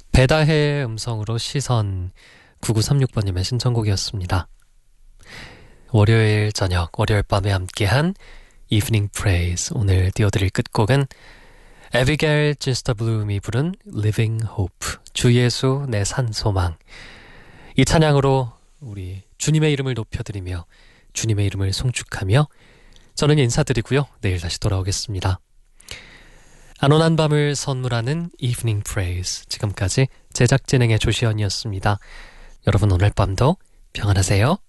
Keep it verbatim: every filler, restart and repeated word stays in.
배다혜의 음성으로 시선. 구구삼육 번님의 신청곡이었습니다. 월요일 저녁, 월요일 밤에 함께한 Evening Praise. 오늘 띄워드릴 끝곡은 에비게일 지스터 블룸이 부른 Living Hope, 주 예수 내 산소망. 이 찬양으로 우리 주님의 이름을 높여드리며 주님의 이름을 송축하며 저는 인사드리고요. 내일 다시 돌아오겠습니다. 안온한 밤을 선물하는 Evening Praise. 지금까지 제작 진행의 조시연이었습니다. 여러분 오늘 밤도 평안하세요.